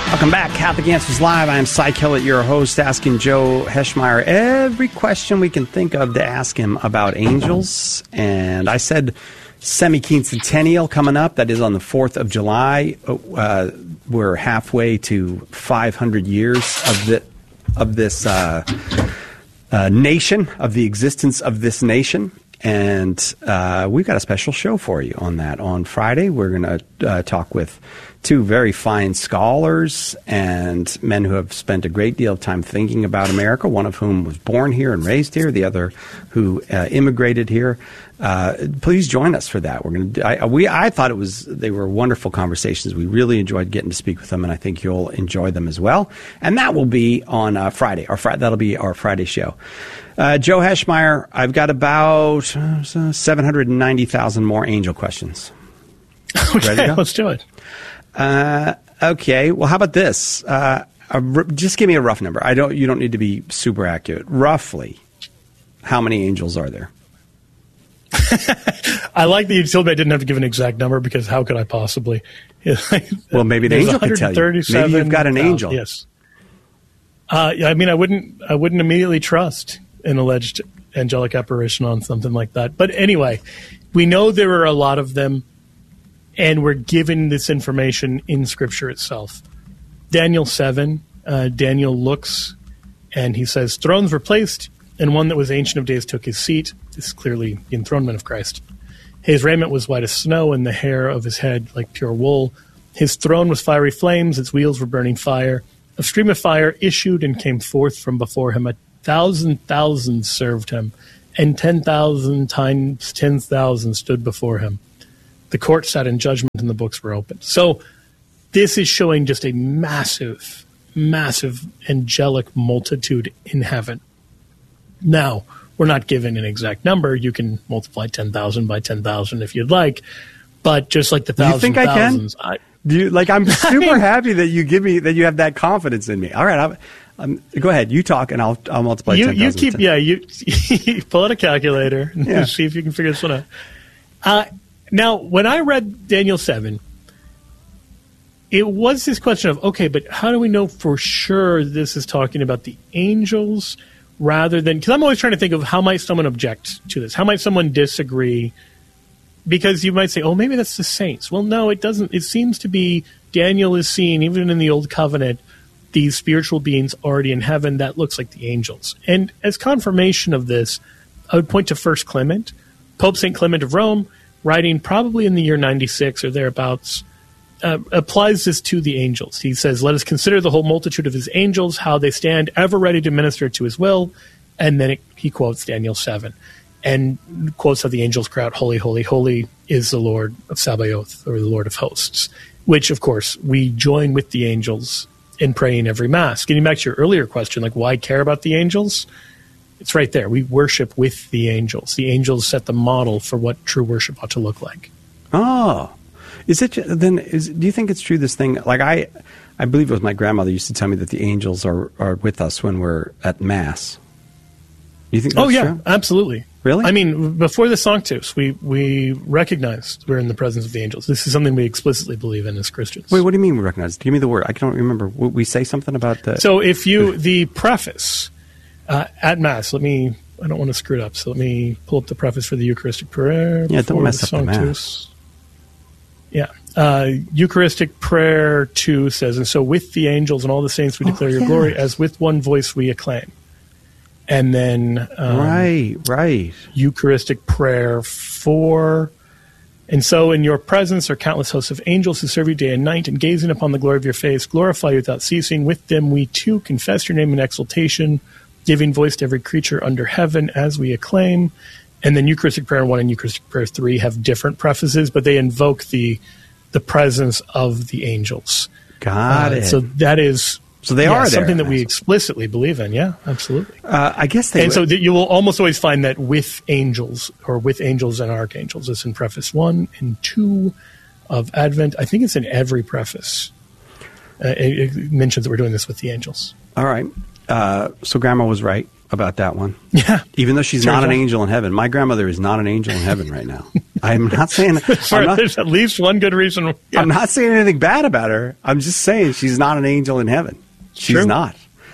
Welcome back, Catholic Answers Live. I'm Cy Kellett, your host, asking Joe Heschmeyer every question we can think of to ask him about angels. And I said semi-quincentennial coming up. That is on the 4th of July. We're halfway to 500 years of this nation, of the existence of this nation. And we've got a special show for you on that. On Friday, we're going to talk with two very fine scholars and men who have spent a great deal of time thinking about America, one of whom was born here and raised here, the other who immigrated here. Please join us for that. We're going to. I thought they were wonderful conversations. We really enjoyed getting to speak with them, and I think you'll enjoy them as well. And that will be on Friday. That'll be our Friday show. Joe Heschmeyer, I've got about 790,000 more angel questions. Okay, let's do it. Okay. Well, how about this? Just give me a rough number. You don't need to be super accurate. Roughly, how many angels are there? I like that you told me I didn't have to give an exact number, because how could I possibly? Well, maybe the angel could tell you. Maybe you've got an angel. Yes. I mean, I wouldn't immediately trust an alleged angelic apparition on something like that. But anyway, we know there are a lot of them, and we're given this information in Scripture itself. Daniel 7, Daniel looks, and he says, "Thrones were placed, and one that was Ancient of Days took his seat." This is clearly the enthronement of Christ. "His raiment was white as snow, and the hair of his head like pure wool. His throne was fiery flames, its wheels were burning fire. A stream of fire issued and came forth from before him. 1,000,000 served him, and 10,000 times 10,000 stood before him. The court sat in judgment, and the books were opened." So this is showing just a massive, massive angelic multitude in heaven. Now, we're not given an exact number. You can multiply 10,000 by 10,000 if you'd like, but just like the thousands, you think thousands, I can? I'm super happy that you have that confidence in me. All right, go ahead. You talk, and I'll multiply 10,000. You pull out a calculator and see if you can figure this one out. Now, when I read Daniel 7, it was this question of, okay, but how do we know for sure this is talking about the angels rather than... Because I'm always trying to think of how might someone object to this? How might someone disagree? Because you might say, oh, maybe that's the saints. Well, no, it doesn't. It seems to be Daniel is seeing, even in the Old Covenant, these spiritual beings already in heaven. That looks like the angels. And as confirmation of this, I would point to 1 Clement, Pope St. Clement of Rome, writing probably in the year 96 or thereabouts, applies this to the angels. He says, "Let us consider the whole multitude of his angels, how they stand ever ready to minister to his will." And then he quotes Daniel 7 and quotes how the angels cry out, "Holy, holy, holy is the Lord of Sabaoth," or the Lord of hosts, which, of course, we join with the angels in praying every Mass. Getting back to your earlier question, like why care about the angels? It's right there. We worship with the angels. The angels set the model for what true worship ought to look like. Oh. Do you think it's true, this thing? Like I believe it was my grandmother used to tell me that the angels are with us when we're at Mass. Do you think that's true? Absolutely. Really? I mean, before the Sanctus, we recognized we're in the presence of the angels. This is something we explicitly believe in as Christians. Wait, what do you mean we recognize? Give me the word. I don't remember. We say something about that. So if the preface at Mass, I don't want to screw it up, so let me pull up the preface for the Eucharistic prayer. Yeah, don't mess up the Mass. Yeah. Eucharistic prayer 2 says, "And so with the angels and all the saints we declare your glory, as with one voice we acclaim." And then right. Eucharistic prayer 4, "And so in your presence are countless hosts of angels who serve you day and night, and gazing upon the glory of your face, glorify you without ceasing. With them we too confess your name in exaltation, giving voice to every creature under heaven as we acclaim." And then Eucharistic prayer 1 and Eucharistic prayer 3 have different prefaces, but they invoke the presence of the angels. Got it. So that is... So they are there. Something that we explicitly believe in. Yeah, absolutely. I guess they... And so you will almost always find that with angels, or with angels and archangels. It's in preface 1 and 2 of Advent. I think it's in every preface. It mentions that we're doing this with the angels. All right. So Grandma was right about that one. Yeah. Even though she's not an angel in heaven. My grandmother is not an angel in heaven right now. I'm not saying... There's at least one good reason. Yeah. I'm not saying anything bad about her. I'm just saying she's not an angel in heaven. She's True. not.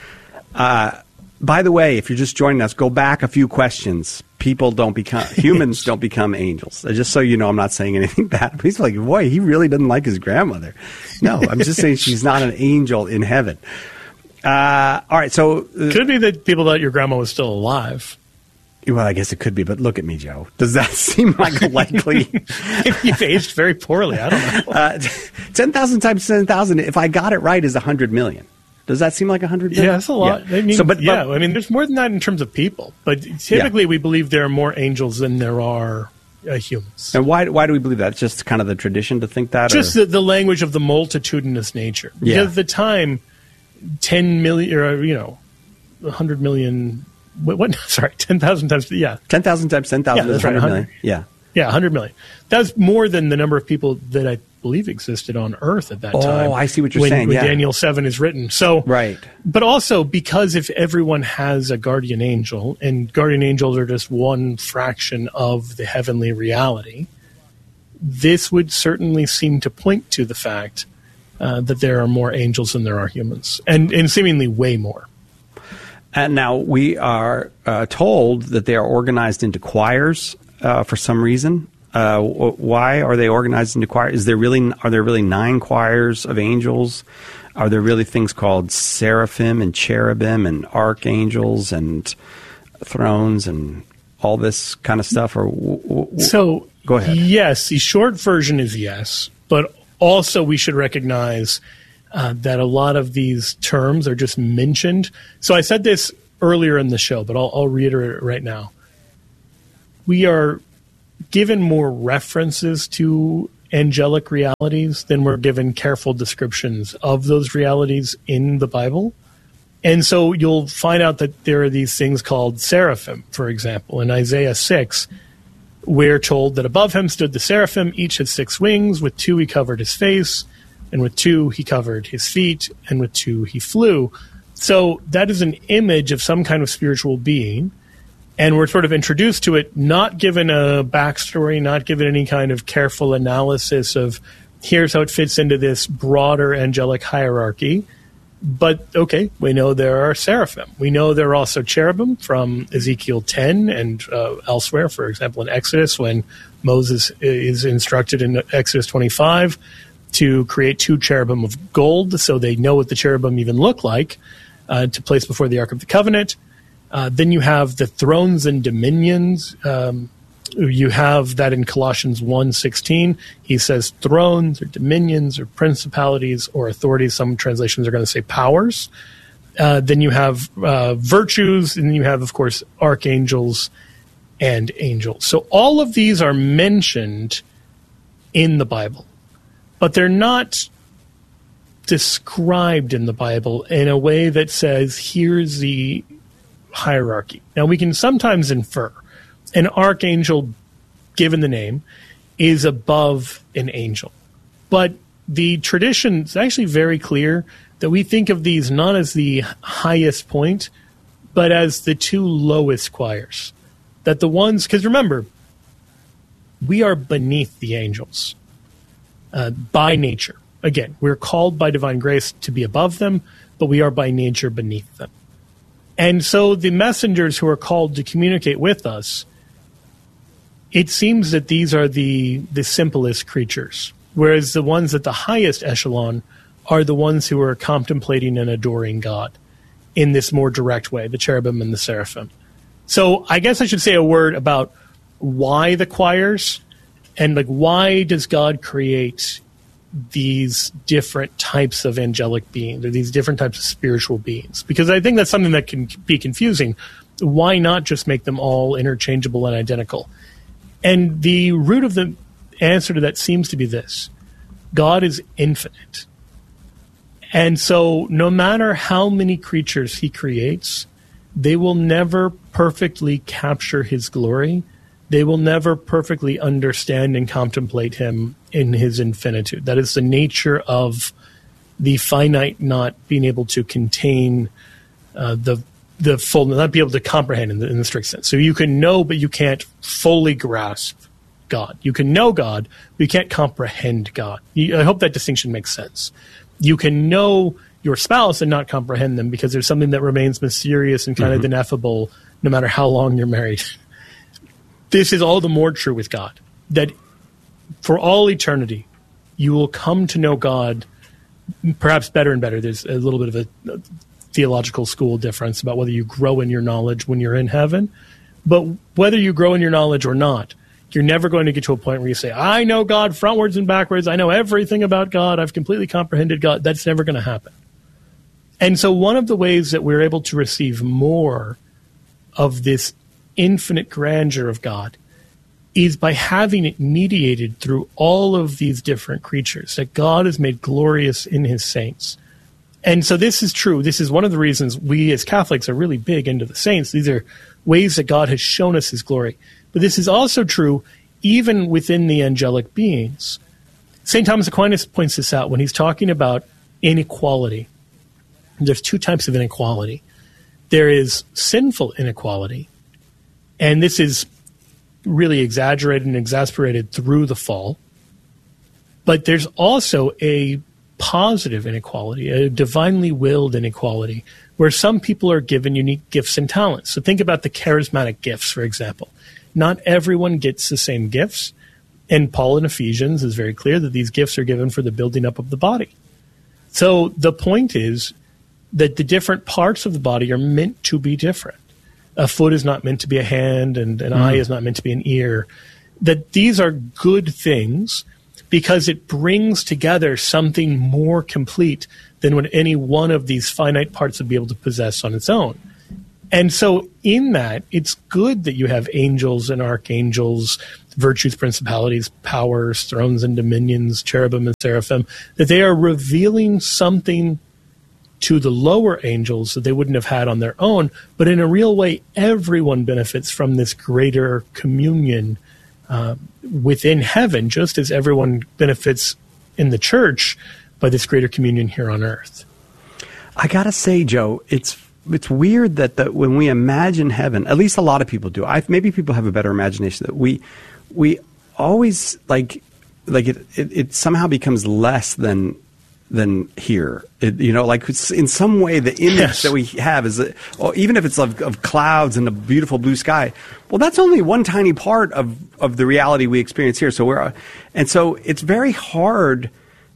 By the way, if you're just joining us, go back a few questions. Humans don't become angels. Just so you know, I'm not saying anything bad. He's like, boy, he really doesn't like his grandmother. No, I'm just saying she's not an angel in heaven. All right, so... could be that people thought your grandma was still alive. Well, I guess it could be, but look at me, Joe. Does that seem like likely? You've aged very poorly. I don't know. 10,000 times 10,000, if I got it right, is 100 million. Does that seem like 100 million? Yeah, that's a lot. Yeah. I mean, I mean, there's more than that in terms of people. But typically we believe there are more angels than there are humans. And why do we believe that? It's just kind of the tradition to think that? Just the language of the multitudinous nature. Because at the time, 10 million, or, 100 million... What? Sorry, 10,000 times. Yeah, 10,000 times 10,000 is 100 million. Yeah, 100 million. That's more than the number of people that I believe existed on Earth at that time. Oh, I see what you're saying. When Daniel 7 is written. So right, but also because if everyone has a guardian angel, and guardian angels are just one fraction of the heavenly reality, this would certainly seem to point to the fact that there are more angels than there are humans, and seemingly way more. And now we are told that they are organized into choirs for some reason. Why are they organized into choirs? Are there really 9 choirs of angels? Are there really things called seraphim and cherubim and archangels and thrones and all this kind of stuff? So go ahead. Yes, the short version is yes, but also we should recognize that a lot of these terms are just mentioned. So I said this earlier in the show, but I'll reiterate it right now. We are given more references to angelic realities than we're given careful descriptions of those realities in the Bible. And so you'll find out that there are these things called seraphim, for example. In Isaiah 6, we're told that above him stood the seraphim, each had 6 wings, with 2 he covered his face, and with 2 he covered his feet, and with 2 he flew. So that is an image of some kind of spiritual being, and we're sort of introduced to it, not given a backstory, not given any kind of careful analysis of here's how it fits into this broader angelic hierarchy. But, okay, we know there are seraphim. We know there are also cherubim from Ezekiel 10 and elsewhere, for example, in Exodus, when Moses is instructed in Exodus 25 to create 2 cherubim of gold, so they know what the cherubim even look like, to place before the Ark of the Covenant. Then you have the thrones and dominions. You have that in Colossians 1:16. He says thrones or dominions or principalities or authorities. Some translations are going to say powers. Then you have virtues, and then you have, of course, archangels and angels. So all of these are mentioned in the Bible, but they're not described in the Bible in a way that says, here's the hierarchy. Now, we can sometimes infer an archangel, given the name, is above an angel. But the tradition is actually very clear that we think of these not as the highest point, but as the 2 lowest choirs. That the ones, because remember, we are beneath the angels by nature. Again, we're called by divine grace to be above them, but we are by nature beneath them. And so the messengers who are called to communicate with us, it seems that these are the simplest creatures, whereas the ones at the highest echelon are the ones who are contemplating and adoring God in this more direct way, the cherubim and the seraphim. So I guess I should say a word about why the choirs, and like why does God create these different types of angelic beings, or these different types of spiritual beings? Because I think that's something that can be confusing. Why not just make them all interchangeable and identical? And the root of the answer to that seems to be this: God is infinite. And so no matter how many creatures he creates, they will never perfectly capture his glory. They will never perfectly understand and contemplate him in his infinitude. That is the nature of the finite not being able to contain the full, not be able to comprehend in the strict sense. So you can know, but you can't fully grasp God. You can know God, but you can't comprehend God. I hope that distinction makes sense. You can know your spouse and not comprehend them because there's something that remains mysterious and kind of ineffable no matter how long you're married. This is all the more true with God, that for all eternity, you will come to know God perhaps better and better. There's a little bit of a theological school difference about whether you grow in your knowledge when you're in heaven. But whether you grow in your knowledge or not, you're never going to get to a point where you say, I know God frontwards and backwards. I know everything about God. I've completely comprehended God. That's never going to happen. And so one of the ways that we're able to receive more of this infinite grandeur of God is by having it mediated through all of these different creatures that God has made glorious in his saints. And so this is true. This is one of the reasons we as Catholics are really big into the saints. These are ways that God has shown us his glory. But this is also true even within the angelic beings. St. Thomas Aquinas points this out when he's talking about inequality. There's two types of inequality. There is sinful inequality, and this is really exaggerated and exasperated through the fall. But there's also a positive inequality, a divinely willed inequality, where some people are given unique gifts and talents. So think about the charismatic gifts, for example. Not everyone gets the same gifts, and Paul in Ephesians is very clear that these gifts are given for the building up of the body. So the point is that the different parts of the body are meant to be different. A foot is not meant to be a hand, and an eye is not meant to be an ear. That these are good things because it brings together something more complete than what any one of these finite parts would be able to possess on its own. And so in that, it's good that you have angels and archangels, virtues, principalities, powers, thrones and dominions, cherubim and seraphim, that they are revealing something to the lower angels that they wouldn't have had on their own. But in a real way, everyone benefits from this greater communion within heaven, just as everyone benefits in the church by this greater communion here on earth. I got to say, Joe, it's weird that when we imagine heaven, at least a lot of people do. Maybe people have a better imagination, that we always like it somehow becomes less than here. Like in some way the image that we have is, even if it's of clouds and a beautiful blue sky, well, that's only one tiny part of the reality we experience here. So so it's very hard.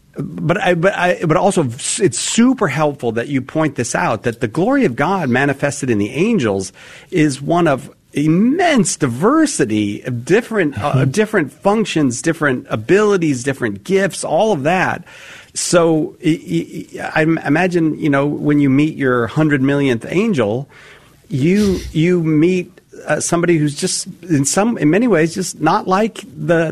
But also it's super helpful that you point this out, that the glory of God manifested in the angels is one of immense diversity of different functions, different abilities, different gifts, all of that. So I imagine, when you meet your 100 millionth angel, you meet somebody who's just in many ways just not like the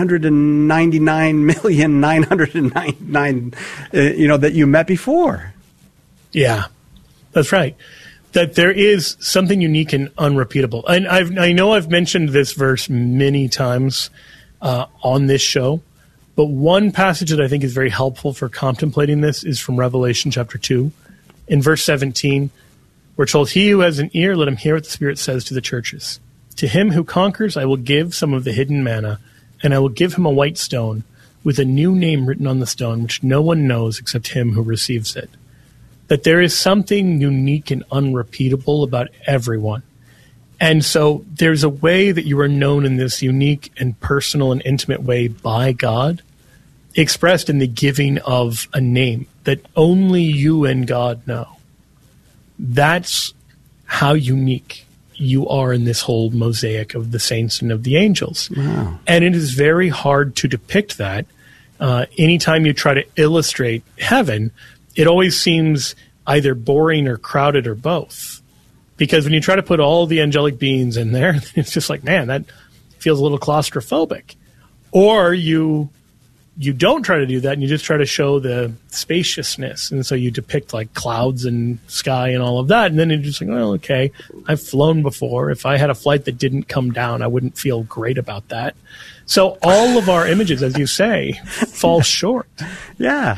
999,999 that you met before. Yeah, that's right. That there is something unique and unrepeatable. And I know I've mentioned this verse many times on this show, but one passage that I think is very helpful for contemplating this is from Revelation chapter 2. In verse 17, we're told, "He who has an ear, let him hear what the Spirit says to the churches. To him who conquers, I will give some of the hidden manna, and I will give him a white stone with a new name written on the stone, which no one knows except him who receives it." That there is something unique and unrepeatable about everyone. And so there's a way that you are known in this unique and personal and intimate way by God, expressed in the giving of a name that only you and God know. That's how unique you are in this whole mosaic of the saints and of the angels. Wow. And it is very hard to depict that. Anytime you try to illustrate heaven, it always seems either boring or crowded or both. Because when you try to put all the angelic beings in there, it's just like, man, that feels a little claustrophobic. Or you don't try to do that, and you just try to show the spaciousness. And so you depict like clouds and sky and all of that. And then you're just like, well, okay, I've flown before. If I had a flight that didn't come down, I wouldn't feel great about that. So all of our images, as you say, fall short. Yeah.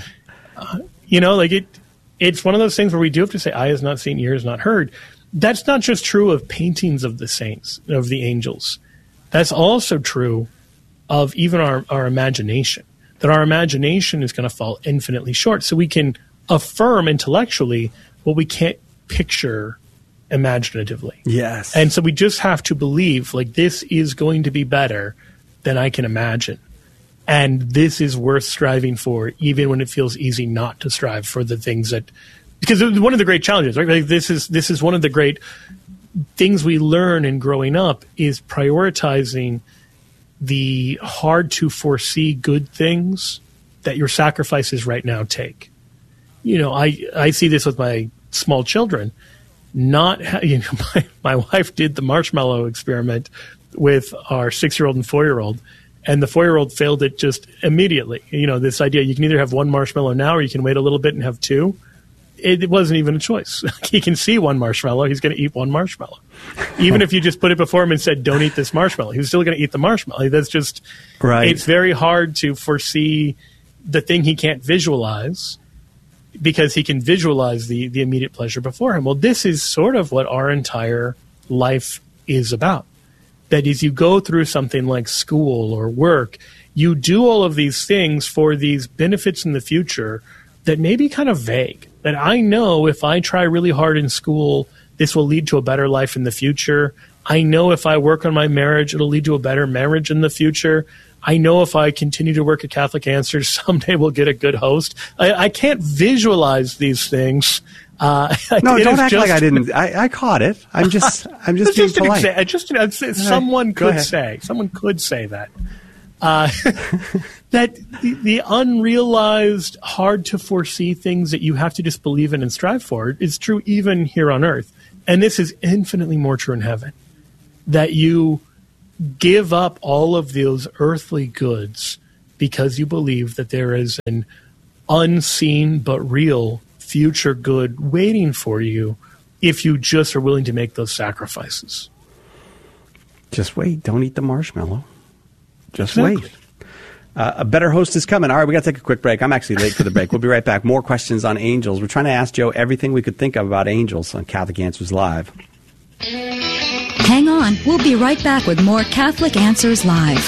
It's one of those things where we do have to say, eye has not seen, ear has not heard. That's not just true of paintings of the saints, of the angels. That's also true of even our imagination, that our imagination is going to fall infinitely short. So we can affirm intellectually what we can't picture imaginatively. Yes. And so we just have to believe, like, this is going to be better than I can imagine. And this is worth striving for, even when it feels easy not to strive for the things that, because one of the great challenges, right? Like this is one of the great things we learn in growing up is prioritizing the hard to foresee good things that your sacrifices right now take. You know, I see this with my small children. My wife did the marshmallow experiment with our 6-year-old and 4-year-old, and the 4-year-old failed it just immediately. You know, this idea you can either have one marshmallow now or you can wait a little bit and have two. It wasn't even a choice. He can see one marshmallow. He's going to eat one marshmallow. Even if you just put it before him and said, don't eat this marshmallow, he's still going to eat the marshmallow. That's just, right. It's very hard to foresee the thing he can't visualize because he can visualize the immediate pleasure before him. Well, this is sort of what our entire life is about. That is, you go through something like school or work, you do all of these things for these benefits in the future that may be kind of vague. That I know if I try really hard in school, this will lead to a better life in the future. I know if I work on my marriage, it'll lead to a better marriage in the future. I know if I continue to work at Catholic Answers, someday we'll get a good host. I can't visualize these things. No, don't act like I didn't. I caught it. I'm just being polite. Someone could say that. That the unrealized, hard to foresee things that you have to just believe in and strive for is true even here on earth. And this is infinitely more true in heaven. That you give up all of those earthly goods because you believe that there is an unseen but real future good waiting for you if you just are willing to make those sacrifices. Just wait. Don't eat the marshmallow. Just wait. A better host is coming. All right, we got to take a quick break. I'm actually late for the break. We'll be right back. More questions on angels. We're trying to ask Joe everything we could think of about angels on Catholic Answers Live. Hang on. We'll be right back with more Catholic Answers Live.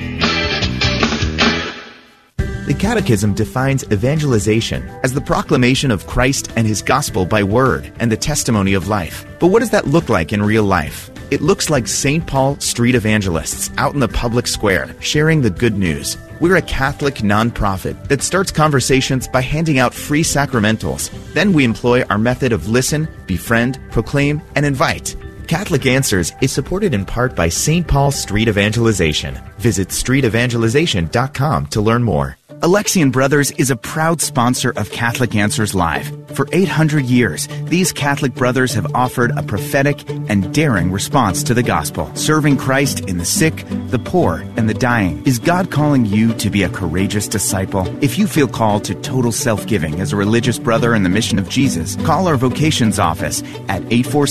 The Catechism defines evangelization as the proclamation of Christ and His gospel by word and the testimony of life. But what does that look like in real life? It looks like St. Paul Street Evangelists out in the public square, sharing the good news. We're a Catholic nonprofit that starts conversations by handing out free sacramentals. Then we employ our method of listen, befriend, proclaim, and invite. Catholic Answers is supported in part by St. Paul Street Evangelization. Visit streetevangelization.com to learn more. Alexian Brothers is a proud sponsor of Catholic Answers Live. For 800 years, these Catholic brothers have offered a prophetic and daring response to the gospel, serving Christ in the sick, the poor, and the dying. Is God calling you to be a courageous disciple? If you feel called to total self-giving as a religious brother in the mission of Jesus, call our vocations office at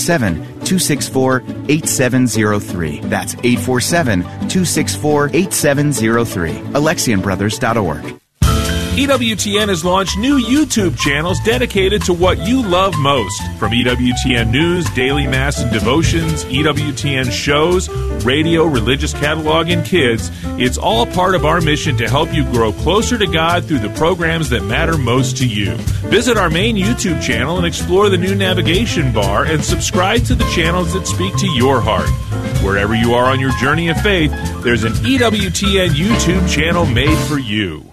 847-264-8703. That's 847-264-8703. AlexianBrothers.org. EWTN has launched new YouTube channels dedicated to what you love most. From EWTN News, Daily Mass and Devotions, EWTN shows, radio, religious catalog, and kids, it's all part of our mission to help you grow closer to God through the programs that matter most to you. Visit our main YouTube channel and explore the new navigation bar and subscribe to the channels that speak to your heart. Wherever you are on your journey of faith, there's an EWTN YouTube channel made for you.